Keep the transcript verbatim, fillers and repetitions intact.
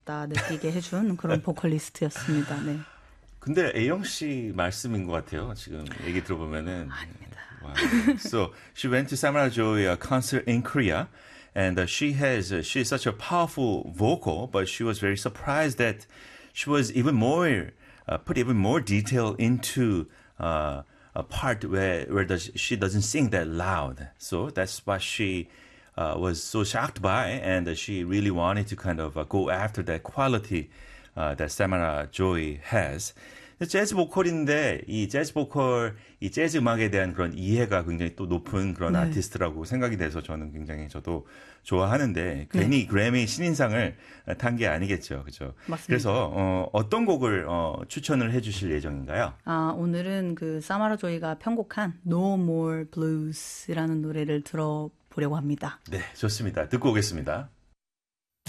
느끼게 해준 그런 보컬리스트였습니다. 네. 근데 A영 씨 말씀인 것 같아요. 지금 얘기 들어보면은. 아닙니다. Wow. So she went to Samara Joy uh, concert in Korea, and uh, she has uh, she's such a powerful vocal, but she was very surprised that she was even more uh, put even more detail into uh, a part where where does she doesn't sing that loud. So that's what she uh, was so shocked by, and uh, she really wanted to kind of uh, go after that quality uh, that Samara Joy has. 재즈 보컬인데 이 재즈 보컬, 이 재즈 음악에 대한 그런 이해가 굉장히 또 높은 그런 네. 아티스트라고 생각이 돼서 저는 굉장히 저도 좋아하는데 괜히 네. 그래미 신인상을 탄 게 아니겠죠, 그렇죠? 맞습니다. 그래서 어, 어떤 곡을 어, 추천을 해주실 예정인가요? 아 오늘은 그 사마라 조이가 편곡한 No More Blues라는 노래를 들어보려고 합니다. 네, 좋습니다. 듣고 오겠습니다.